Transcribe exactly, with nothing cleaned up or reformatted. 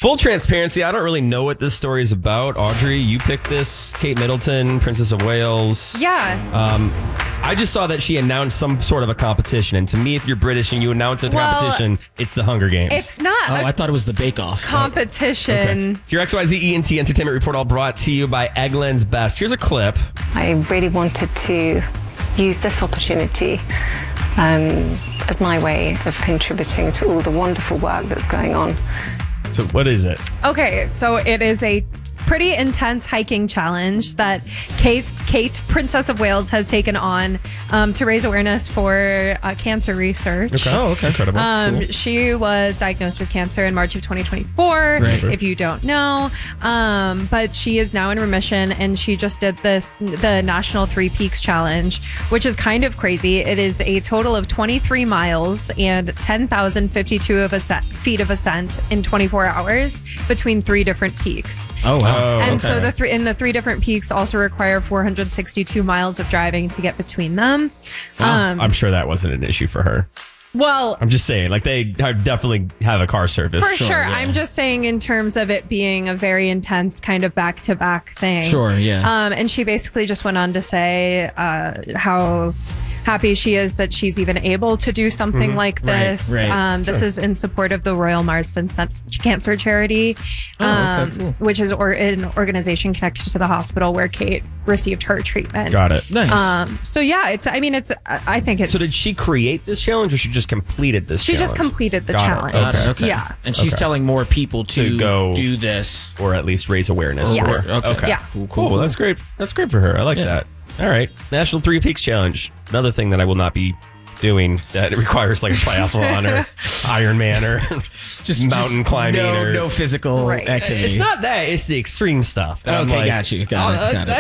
Full transparency, I don't really know what this story is about. Audrey, you picked this. Kate Middleton, Princess of Wales. Yeah. Um, I just saw that she announced some sort of a competition. And to me, if you're British and you announce a Well, competition, it's the Hunger Games. It's not Oh, a I thought it was the Bake Off. competition. It's your X Y Z E N T Entertainment Report, all brought to you by Eggland's Best. Here's a clip. I really wanted to use this opportunity um, as my way of contributing to all the wonderful work that's going on. So what is it? Okay, so it is a pretty intense hiking challenge that Kate, Kate Princess of Wales, has taken on um, to raise awareness for uh, cancer research. Okay. Oh, okay. Incredible. Um, Cool. She was diagnosed with cancer in March of twenty twenty-four, Right. if you don't know. Um, but she is now in remission, and she just did this, the National Three Peaks Challenge, which is kind of crazy. It is a total of twenty-three miles and ten thousand fifty-two of ascent, feet of ascent in twenty-four hours between three different peaks. Oh, wow. Oh, And okay. so the three and the three different peaks also require four hundred sixty-two miles of driving to get between them. Um, I'm sure that wasn't an issue for her. well, I'm just saying, like, they definitely have a car service. for sure. yeah. I'm just saying in terms of it being a very intense kind of back to back thing. Sure, yeah. Um, and she basically just went on to say uh, how happy she is that she's even able to do something Mm-hmm. like Right, this. right. Um, this is in support of the Royal Marsden Cent- Cancer Charity, Oh, okay, um, cool. which is or- an organization connected to the hospital where Kate received her treatment. Got it. Nice. Um, so yeah, it's. I mean, it's. I I think it's. So did she create this challenge or she just completed this She just challenge? completed the Got it. challenge. Got it, okay. Yeah. And she's Okay. telling more people to, To go- do this. Or at least raise awareness Yes. for it. Okay. Yeah. Cool, Cool. cool. That's great. That's great for her. I like Yeah. that. All right. National Three Peaks Challenge. Another thing that I will not be doing that it requires like a triathlon or Ironman or Just mountain just climbing no, or no physical Right. activity. It's not that. It's the extreme stuff. And I'm Okay, like, got you, got it, uh, got it.